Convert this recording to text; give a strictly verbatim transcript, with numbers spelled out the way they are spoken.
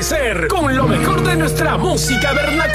amanecer con lo mejor de nuestra música vernacular.